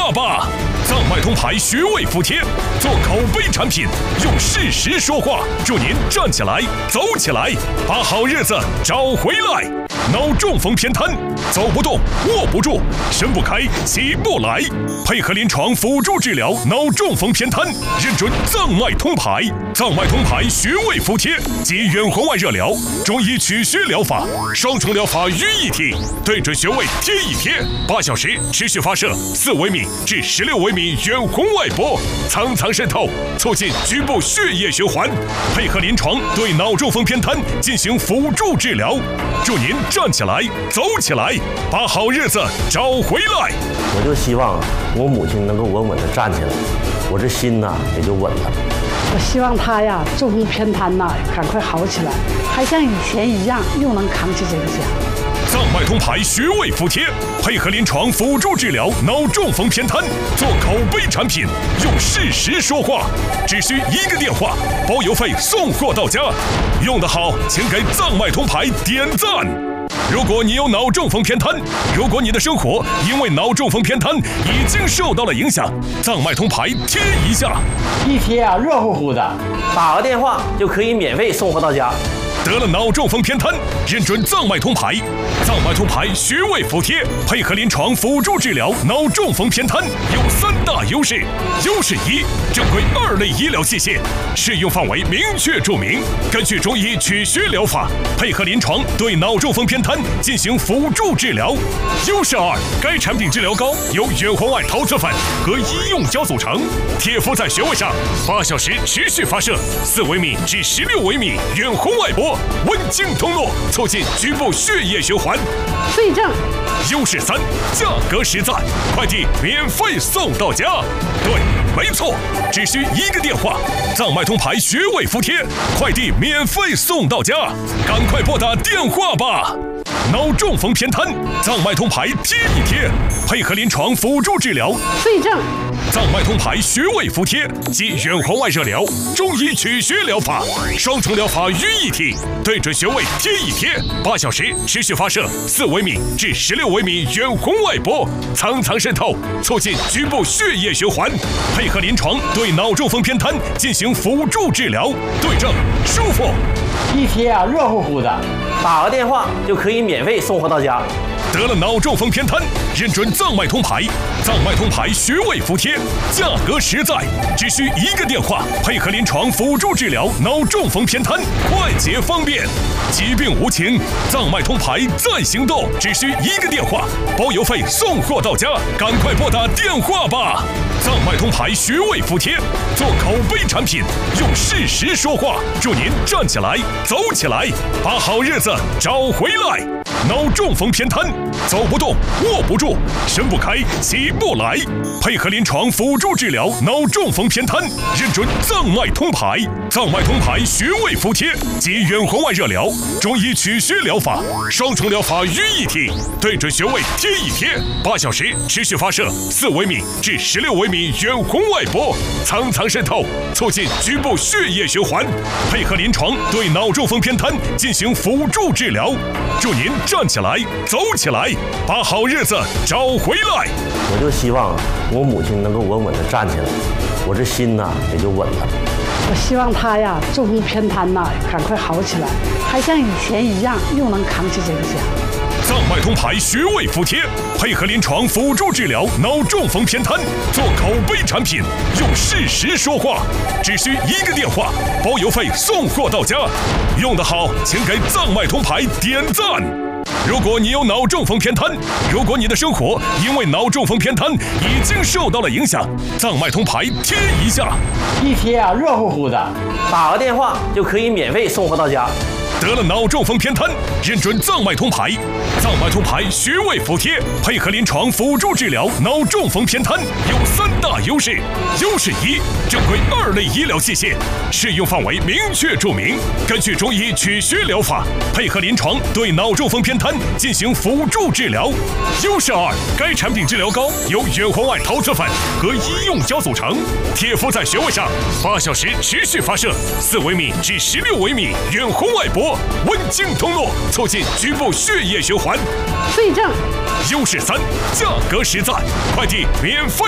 话吧！藏脉通牌穴位服帖，做口碑产品，用事实说话，祝您站起来，走起来，把好日子找回来。脑中风偏瘫，走不动，握不住，伸不开，起不来，配合临床辅助治疗脑中风偏瘫，认准藏脉通牌。藏脉通牌穴位服帖集远红外热疗、中医取穴疗法双重疗法于一体，对准穴位贴一贴，8小时持续发射4微米至16微米远红外波，层层渗透，促进局部血液循环，配合临床对脑中风偏瘫进行辅助治疗，祝您站起来，走起来，把好日子找回来。 我就希望我母亲能够稳稳地站起来，我这心呐也就稳了。 我希望她呀，中风偏瘫呐，赶快好起来，还像以前一样，又能扛起这个家。 藏脉通牌穴位服帖，配合临床辅助治疗脑中风偏瘫，做口碑产品，用事实说话，只需1个电话，包邮费送货到家。用得好，请给藏脉通牌点赞。如果你有脑中风偏瘫，如果你的生活因为脑中风偏瘫已经受到了影响，藏脉通牌贴一下， 一贴啊，热乎乎的， 打个电话就可以免费送货到家。 得了脑中风偏瘫，认准藏脉通牌。藏脉通牌穴位服帖，配合临床辅助治疗脑中风偏瘫，有3大优势。优势1，正规2类医疗器械，适用范围明确注明，根据中医取穴疗法，配合临床对脑中风偏瘫进行辅助治疗。优势2，该产品治疗膏由远红外陶瓷粉和医用胶组成，贴敷在穴位上，8小时持续发射4微米至16微米远红外波，温经通络，促进局部血液循环。 对症。 优势3，价格实在，快递免费送到家。对，没错，只需1个电话，藏脉通牌穴位服帖，快递免费送到家，赶快拨打电话吧。脑中风偏瘫，藏脉通牌贴一贴，配合临床辅助治疗。 对症。 藏脉通牌穴位服帖及远红外热疗、中医取穴疗法双重疗法于一体，对准穴位贴一贴，8小时持续发射4微米至16微米远红外波，层层渗透，促进局部血液循环，配合临床对脑中风偏瘫进行辅助治疗，对症舒服。 一贴啊，热乎乎的， 打个电话就可以免费送货到家。 得了脑中风偏瘫，认准藏脉通牌。藏脉通牌穴位服帖，价格实在，只需1个电话，配合临床辅助治疗脑中风偏瘫，快捷方便。疾病无情，藏脉通牌在行动，只需1个电话，包邮费送货到家，赶快拨打电话吧。藏脉通牌穴位服帖，做口碑产品，用事实说话，祝您站起来，走起来，把好日子找回来。脑中风偏瘫，走不动，握不住，伸不开，起不来，配合临床辅助治疗脑中风偏瘫，认准藏脉通牌。藏脉通牌穴位服帖集远红外热疗、中医取穴疗法双重疗法于一体，对准穴位贴一贴，8小时持续发射4微米至16微米远红外波，层层渗透，促进局部血液循环，配合临床对脑中风偏瘫进行辅助治疗，祝您站起来，走起来，把好日子找回来。 我就希望我母亲能够稳稳地站起来，我这心呐也就稳了。 我希望她呀，中风偏瘫呐，赶快好起来，还像以前一样，又能扛起这个家。 藏脉通牌穴位服帖，配合临床辅助治疗脑中风偏瘫，做口碑产品，用事实说话，只需1个电话，包邮费送货到家。用得好，请给藏脉通牌点赞。如果你有脑中风偏瘫，如果你的生活因为脑中风偏瘫已经受到了影响，藏脉通牌贴一下， 一贴啊，热乎乎的， 打个电话就可以免费送货到家。 得了脑中风偏瘫，认准藏脉通牌。藏脉通牌穴位服帖，配合临床辅助治疗脑中风偏瘫，有3大优势。优势1，正规2类医疗器械，适用范围明确注明，根据中医取穴疗法，配合临床对脑中风偏瘫进行辅助治疗。优势2，该产品治疗膏由远红外陶瓷粉和医用胶组成，贴敷在穴位上，8小时持续发射4微米至16微米远红外波，温经通络，促进局部血液循环。 对症。 优势3，价格实在，快递免费